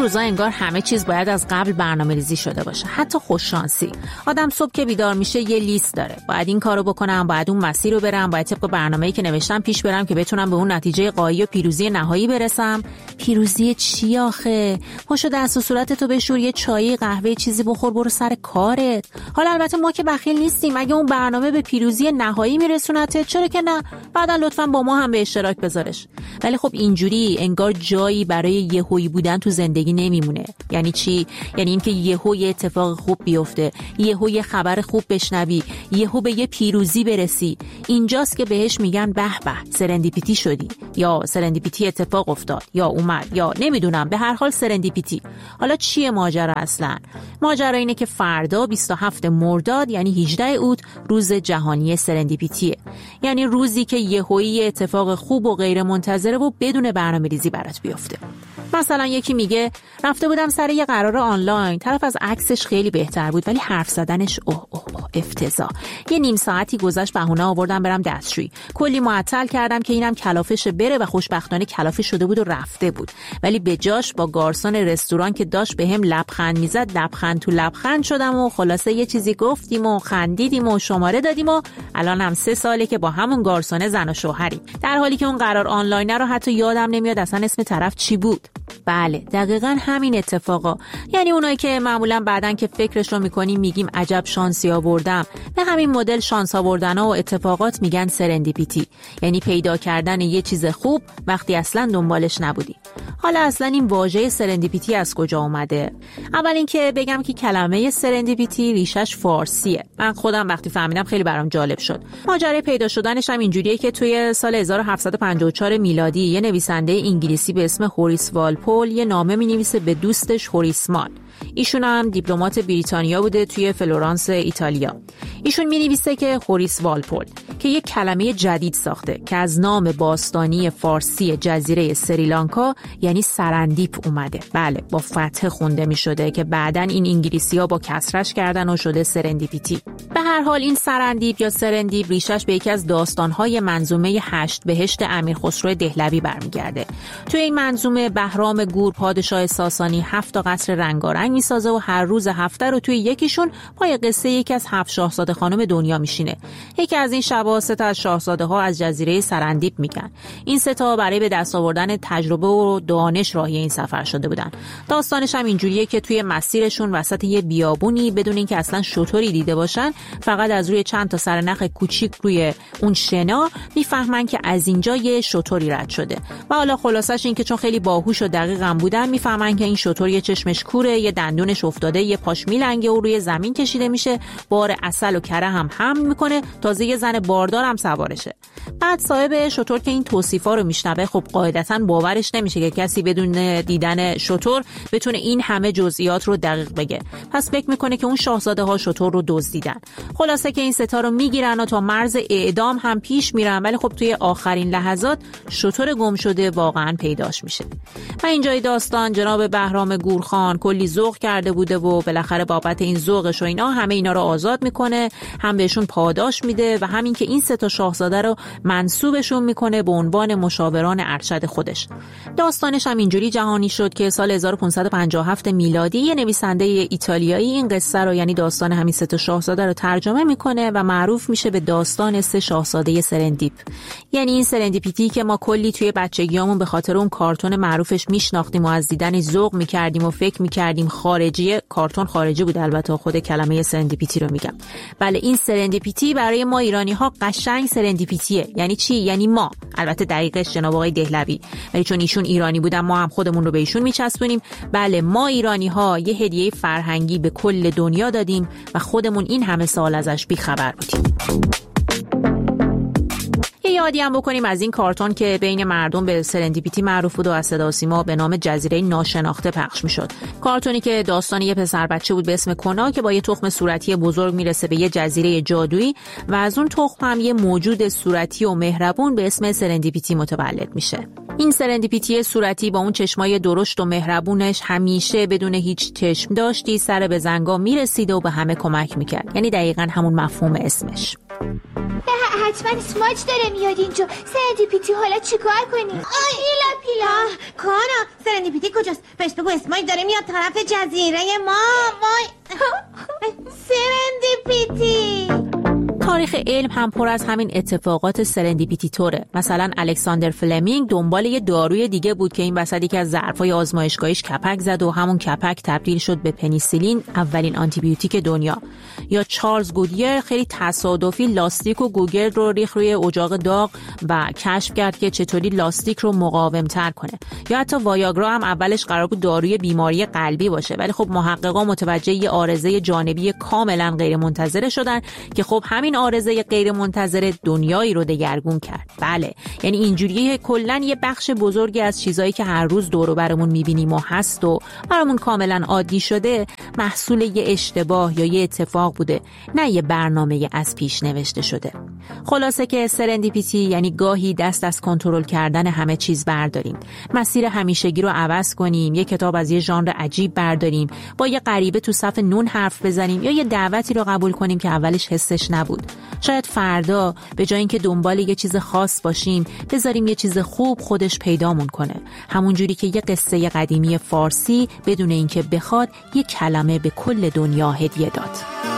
روزا انگار همه چیز باید از قبل برنامه‌ریزی شده باشه، حتی خوششانسی. آدم صبح که بیدار میشه یه لیست داره، باید این کارو بکنم، باید اون مسیر رو برم، باید طبق برنامه‌ای که نوشتم پیش برم که بتونم به اون نتیجه غایی و پیروزی نهایی برسم. پیروزی چی آخه؟ پاشو دست و صورتتو بشور، یه چای قهوه چیزی بخور، برو سر کارت. حالا البته ما که بخیل نیستیم، اگه اون برنامه به پیروزی نهایی میرسونته چرا که نه، بعدا لطفاً با ما هم به اشتراک بذارش. ولی خب اینجوری انگار جایی برای یهویی بودن تو زندگی نمیمونه. یعنی چی؟ یعنی اینکه یهو یه اتفاق خوب بیفته، یهو یه خبر خوب بشنوی، یهو به یه پیروزی برسی. اینجاست که بهش میگن به به سرندیپیتی شدی، یا سرندیپیتی اتفاق افتاد، یا اومد، یا نمیدونم، به هر حال سرندیپیتی. حالا چیه ماجرا اصلا؟ ماجرا اینه که فردا 27 مرداد یعنی 18 اوت روز جهانی سرندیپیتیه. یعنی روزی که یهویی اتفاق خوب و غیر منتظره و بدون برنامه‌ریزی برات بیفته. مثلا یکی میگه رفته بودم سر یه قرار آنلاین، طرف از عکسش خیلی بهتر بود ولی حرف زدنش افتضاح. یه نیم ساعتی گذشت بهونه آوردم برم دستشویی، کلی معطل کردم که اینم کلافش بره و خوشبختانه کلافه شده بود و رفته بود. ولی به جاش با گارسون رستوران که داشت بهم لبخند میزد لبخند تو لبخند شدم و خلاصه یه چیزی گفتیم و خندیدیم و شماره دادیم و الان هم 3 ساله که با همون گارسون زن و شوهریم، در حالی که اون قرار آنلاین رو حتی یادم نمیاد اصلا اسم طرف چی بود. بله دقیقاً همین اتفاقا. یعنی اونایی که معمولاً بعدن که فکرش رو میکنیم میگیم عجب شانسی آوردم، به همین مدل شانس آوردن‌ها و اتفاقات میگن سرندیپیتی. یعنی پیدا کردن یه چیز خوب وقتی اصلاً دنبالش نبودی. حالا اصلاً این واژه سرندیپیتی از کجا اومده؟ اول اینکه بگم که کلمه سرندیپیتی ریشش فارسیه. من خودم وقتی فهمیدم خیلی برام جالب شد. ماجرای پیدا شدنش هم اینجوریه که توی سال 1754 میلادی یه نویسنده انگلیسی به اسم هوریس والپول یه نامه می‌نویسه به دوستش هوریس مان. ایشون هم دیپلمات بریتانیا بوده توی فلورانس ایتالیا. ایشون می‌نویسه که هوریس والپول که یک کلمه جدید ساخته که از نام باستانی فارسی جزیره سریلانکا یعنی سرندیپ اومده. بله با فتح خونده می‌شده که بعداً این انگلیسی‌ها با کسرش کردن و شده سرندیپیتی. به هر حال این سرندیپ یا سرندیپ ریشش به یکی از داستان‌های منظومه 8 بهشت امیرخسرو دهلوی برمیگرده. توی این منظومه بهرام گور پادشاه ساسانی 7 تا قصر رنگارنگ میسازه و هر روز هفته رو توی یکیشون پای قصه یکی از 7 شاهزاده خانم دنیا میشینه. یکی از این شب‌ها 3 تا از شاهزاده‌ها از جزیره سرندیپ میگن. این 3 تا برای به دست آوردن تجربه و دانش راهی این سفر شده بودن. داستانش هم اینجوریه که توی مسیرشون وسط یه بیابونی بدون اینکه اصلا شطوری دیده باشن، فقط از روی چند تا سرنخ کوچیک روی اون شنا میفهمن که از اینجا یه شطوری رد شده. و حالا خلاصش این که چون خیلی باهوش و دقیقم بودن میفهمن که این شطور یه چشمش کوره، یه دندونش افتاده، یه پاش میلنگه و روی زمین کشیده میشه، بار عسل و کره هم حمل میکنه، تازه یه زن باردار هم سوارشه. بعد صاحب شطور که این توصیفا رو میشنوه خب قاعدتاً باورش نمیشه که کسی بدون دیدن شطور بتونه این همه جزئیات رو دقیق بگه. پس فکر میکنه که اون شاهزاده ها شطور رو دزدیدن. خلاصه که این 3 تا رو میگیرن و تا مرز اعدام هم پیش میرن، ولی خب توی آخرین لحظات شطور گم شده واقعاً پیداش میشه. و اینجای داستان جناب بهرام گورخان کلی ذوق کرده بوده و بالاخره بابت این ذوقش و اینا همه اینا رو آزاد میکنه، هم بهشون پاداش میده و همین که این 3 تا شاهزاده رو منسوبشون میکنه به عنوان مشاوران ارشد خودش. داستانش هم اینجوری جهانی شد که سال 1557 میلادی یه نویسنده ایتالیایی این قصه رو یعنی داستان همین 3 تا شاهزاده رو ترجمه میکنه و معروف میشه به داستان 3 شاهزاده سرندیپ. یعنی این سرندیپیتی که ما کلی توی بچگیامون به خاطر اون کارتون معروفش میشناختیم و از دیدنش ذوق میکردیم و فکر میکردیم خارجیه، کارتون خارجی بود البته، خود کلمه سرندیپیتی رو میگم. بله این سرندیپیتی برای ما ایرانی ها قشنگ سرندیپیتیه. یعنی چی؟ یعنی ما. البته دقیقش جناب آقای دهلوی، ولی چون ایشون ایرانی بودن ما هم خودمون رو به ایشون میچسبونیم. بله ما ایرانی ها یه هدیه فرهنگی به کل دنیا دادیم و خودمون این همه سال ازش بیخبر بودیم. یادی هم بکنیم از این کارتون که بین مردم به سرندیپیتی معروف بود و از صدا و سیما به نام جزیره ناشناخته پخش میشد. کارتونی که داستان یه پسر بچه بود به اسم کونا که با یه تخم صورتی بزرگ میرسه به یه جزیره جادویی و از اون تخم هم یه موجود صورتی و مهربون به اسم سرندیپیتی متولد میشه. این سرندیپیتی صورتی با اون چشمای درشت و مهربونش همیشه بدون هیچ چشم داشتی سر به زنگا میرسید و به همه کمک میکرد. یعنی دقیقاً همون مفهوم اسمش. حتما اسماج داره میاد اینجا. سرندیپیتی حالا چیکار کنیم؟ پیلا کانا، سرندیپیتی کجاست؟ بهش بگو اسماعیل داره میاد طرف جزیره ما. وای سرندیپیتی. تاریخ علم هم پر از همین اتفاقات سرندیپیتی طوره. مثلا الکساندر فلمینگ دنبال یه داروی دیگه بود که این وسط که از ظرفای آزمایشگاهیش کپک زد و همون کپک تبدیل شد به پنیسیلین، اولین آنتیبیوتیک دنیا. یا چارلز گودیر خیلی تصادفی لاستیک و گوگل رو ریخت روی اجاق داغ و کشف کرد که چطوری لاستیک رو مقاوم‌تر کنه. یا حتی وایاگرا هم اولش قرار بود داروی بیماری قلبی باشه، ولی خب محققا متوجه یه عارضه جانبی کاملا غیرمنتظره شدن که خب همین عارضه غیر منتظره دنیایی رو دگرگون کرد. بله، یعنی اینجوریه کلاً یه بخش بزرگی از چیزایی که هر روز دور و برمون می‌بینیم و هست و برامون کاملاً عادی شده محصول یه اشتباه یا یه اتفاق بوده، نه یه برنامه از پیش نوشته شده. خلاصه که سرندیپیتی یعنی گاهی دست از کنترل کردن همه چیز برداریم، مسیر همیشگی رو عوض کنیم، یه کتاب از یه ژانر عجیب برداریم، با یه غریبه تو صف نون حرف بزنیم یا یه دعوتی رو قبول کنیم که اولش حسش نبود. شاید فردا به جای اینکه دنبال یه چیز خاص باشیم بذاریم یه چیز خوب خودش پیدامون کنه، همون جوری که یه قصه قدیمی فارسی بدون اینکه بخواد یه کلمه به کل دنیا هدیه داد.